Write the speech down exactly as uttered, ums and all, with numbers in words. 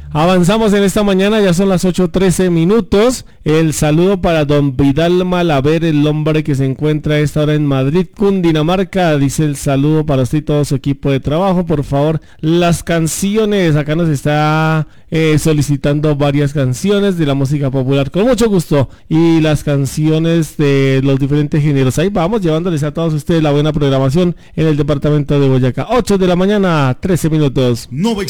Avanzamos en esta mañana, ya son las ocho trece minutos. El saludo para don Vidal Malaver, el hombre que se encuentra a esta hora en Madrid, Cundinamarca. Dice el saludo para usted y todo su equipo de trabajo. Por favor, las canciones. Acá nos está eh, solicitando varias canciones de la música popular. Con mucho gusto. Y las canciones de los diferentes géneros. Ahí vamos, llevándoles a todos ustedes la buena programación en el departamento de Boyacá. ocho de la mañana, trece minutos. No